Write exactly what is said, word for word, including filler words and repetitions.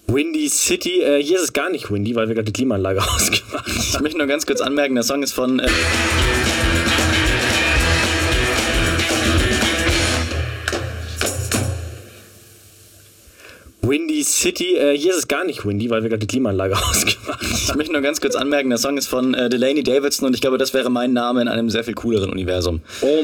Windy City, äh, hier ist es gar nicht windy, weil wir gerade die Klimaanlage ausgemacht haben. Ich möchte nur ganz kurz anmerken, der Song ist von... Äh Windy City, äh, hier ist es gar nicht windy, weil wir gerade die Klimaanlage ausgemacht haben. Ich möchte nur ganz kurz anmerken, der Song ist von äh, Delaney Davidson und ich glaube, das wäre mein Name in einem sehr viel cooleren Universum. Oh